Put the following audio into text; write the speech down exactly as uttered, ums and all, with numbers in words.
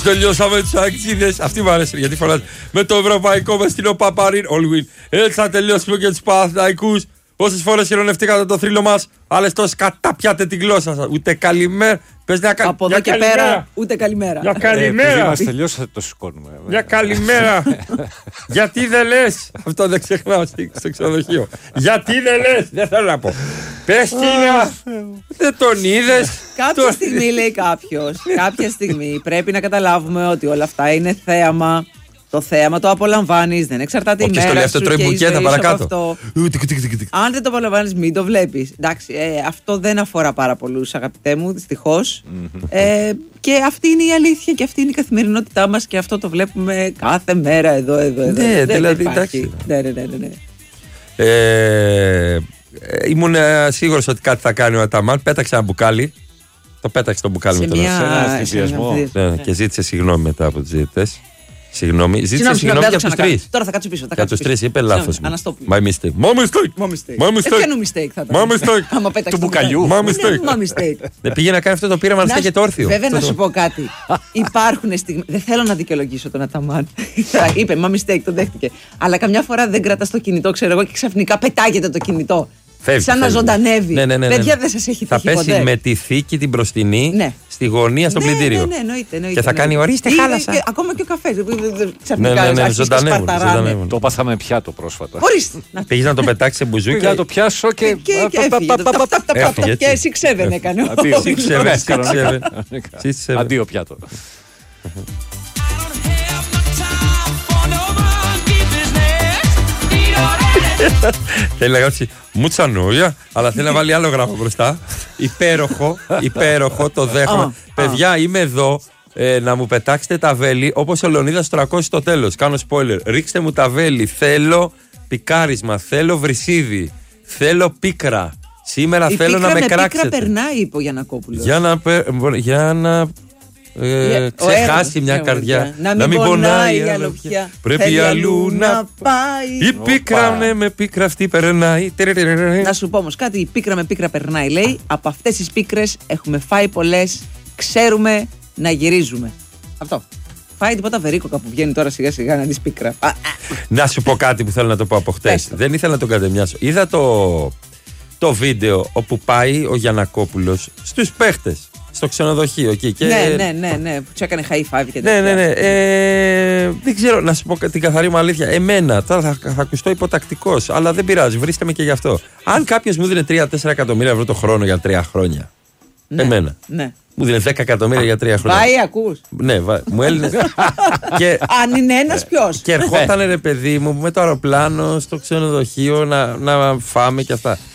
Τελειώσαμε τους αξίδες. Αυτή μου αρέσει γιατί φωνάζει. Με το ευρωπαϊκό με στυλό Παπαρίν. All win. Έτσι θα τελειώσουμε και τους Παναθηναϊκούς. Όσες φορές χειρονευτήκατε το θρύλο μας, άλλες τόσες καταπιάτε την γλώσσα σας. Ούτε καλημέρα. Πες μια κα... Από εδώ και καλημέρα. Πέρα, ούτε καλημέρα. Για καλημέρα. Ε, μας τελειώσατε το σηκώνουμε. Για καλημέρα. Γιατί δεν λες. Αυτό δεν ξεχνάω στο ξενοδοχείο. Γιατί δεν λες. Δεν θέλω να πω. Πες Κίνα. Δεν τον είδες. Κάποια στιγμή λέει κάποιος. Κάποια στιγμή πρέπει να καταλάβουμε ότι όλα αυτά είναι θέαμα. Το θέαμα το απολαμβάνεις, δεν εξαρτάται η μέρα σου. Και αυτό τρώει μπουκέτα παρακάτω. Αν δεν το απολαμβάνεις, μην το βλέπεις. Εντάξει, ε, αυτό δεν αφορά πάρα πολλούς, αγαπητέ μου, δυστυχώς. ε, και αυτή είναι η αλήθεια και αυτή είναι η καθημερινότητά μας και αυτό το βλέπουμε κάθε μέρα εδώ, εδώ, εδώ. Ναι, δηλαδή, εντάξει. Ναι, ναι, ναι, ναι. Ε, ήμουν σίγουρος ότι κάτι θα κάνει ο Αταμάν. Πέταξε ένα μπουκάλι. Το πέταξε το μπουκάλι με τον ενθουσιασμό. Και ζήτησε συγγνώμη μετά από τους ζητητές. Συγγνώμη, ζήτησε συγγνώμη για τους τρεις. Τώρα θα κάτσω πίσω. Για τους τρεις είπε λάθος μου. My mistake. My mistake. My mistake. Ποιο mistake θα ήταν. My mistake. Του μπουκαλιού. My mistake. Δεν πήγε να κάνει αυτό το πείραμα να στέκεται όρθιο. Βέβαια να σου πω κάτι. Υπάρχουν στιγμές. Δεν θέλω να δικαιολογήσω τον Αταμάν. Είπε my mistake, το δέχτηκε. Αλλά καμιά φορά δεν κρατάς το κινητό, ξέρω εγώ, και ξαφνικά πετάγεται το κινητό. Φεύγει, σαν φεύγει. να ζωντανεύει. Ναι, ναι, ναι, ναι. Παιδιά δεν σας έχει θα τύχει πέσει ποτέ. Με τη θήκη την μπροστινή ναι. στη γωνία στο ναι, πλυντήριο. Ναι, ναι, εννοείται, εννοείται, και θα κάνει ορίστε χάλασα. Και, ακόμα και ο καφές. Ξαφνικά ναι, ναι, ναι, ζωντανεύουν. Το πάθαμε πιάτο πρόσφατα. Ορίστε. Πήγες να το πετάξει σε μπουζούκι. Πήγα να το πιάσω και. Και σix-seven έκανε. Αντίο πιάτο. Θέλει να γράψει μούτσα νόια, αλλά θέλει να βάλει άλλο γράφο μπροστά. Υπέροχο, υπέροχο, το δέχομαι. Παιδιά, είμαι εδώ ε, να μου πετάξετε τα βέλη όπως ο Λεωνίδας τριακόσια στο τέλος. Κάνω spoiler. Ρίξτε μου τα βέλη. Θέλω πικάρισμα, θέλω βρυσίδι, θέλω πίκρα. Σήμερα η θέλω να με κράξετε. Η πίκρα περνάει, είπε ο Γιαννακόπουλος. Για να, για να ε, ξεχάσει μια καρδιά. Να μην, να μην πονάει η αλοπιά. Πρέπει αλλού να πάει. Η πίκρα ναι, με πίκρα αυτή περνάει. Να σου πω όμως κάτι, η πίκρα με πίκρα περνάει. Λέει, από αυτές τις πίκρες έχουμε φάει πολλές. Ξέρουμε να γυρίζουμε. Αυτό. Φάει τίποτα βερίκοκα που βγαίνει τώρα σιγά σιγά να δεις πίκρα. Να σου πω κάτι που θέλω να το πω από χτες. Δεν ήθελα να τον κατεμιάσω. Είδα το, το βίντεο όπου πάει ο Γιαννακόπουλος στους παίχτες. Στο ξενοδοχείο εκεί. Και... Ναι, ναι, ναι, ναι. Που του έκανε high five και Ναι, τέτοια. ναι, ναι. Ε, δεν ξέρω, να σου πω την καθαρή μου αλήθεια. Εμένα, τώρα θα, θα ακουστώ υποτακτικός, αλλά δεν πειράζει, βρίσκεται με και γι' αυτό. Αν κάποιος μου δίνει τρία τέσσερα εκατομμύρια ευρώ το χρόνο για τρία χρόνια. Ναι, εμένα. Ναι. Μου δίνει δέκα εκατομμύρια για τρία χρόνια. Πάει, ακούς. Ναι, βα, μου έλυνε. και, αν είναι ένας, ποιος. Και ερχόταν ρε παιδί μου με το αεροπλάνο στο ξενοδοχείο να, να φάμε και αυτά.